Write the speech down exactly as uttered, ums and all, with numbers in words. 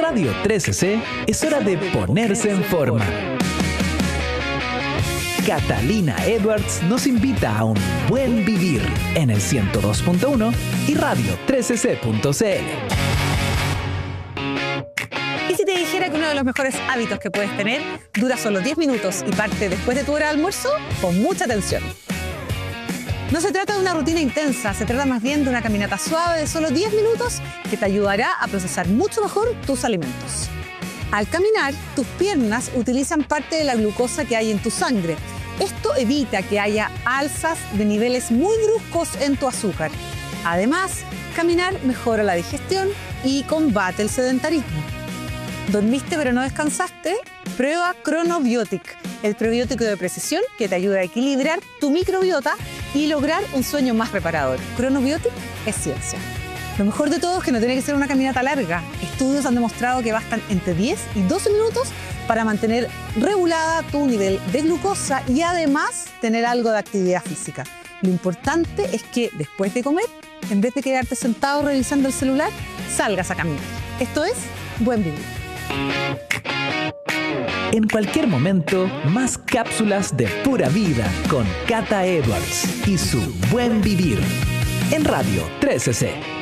Radio trece C es hora de ponerse en forma. Catalina Edwards nos invita a un buen vivir en el ciento dos punto uno y radio trece c punto c l. ¿Y si te dijera que uno de los mejores hábitos que puedes tener dura solo diez minutos y parte después de tu hora de almuerzo? Pon mucha atención. No se trata de una rutina intensa, se trata más bien de una caminata suave de solo diez minutos que te ayudará a procesar mucho mejor tus alimentos. Al caminar, tus piernas utilizan parte de la glucosa que hay en tu sangre. Esto evita que haya alzas de niveles muy bruscos en tu azúcar. Además, caminar mejora la digestión y combate el sedentarismo. ¿Dormiste pero no descansaste? Prueba Chronobiotic, el probiótico de precisión que te ayuda a equilibrar tu microbiota y lograr un sueño más reparador. Chronobiotic es ciencia. Lo mejor de todo es que no tiene que ser una caminata larga. Estudios han demostrado que bastan entre diez y doce minutos para mantener regulada tu nivel de glucosa y además tener algo de actividad física. Lo importante es que después de comer, en vez de quedarte sentado revisando el celular, salgas a caminar. Esto es Buen Vivir. En cualquier momento, más cápsulas de pura vida con Cata Edwards y su Buen Vivir en Radio trece C.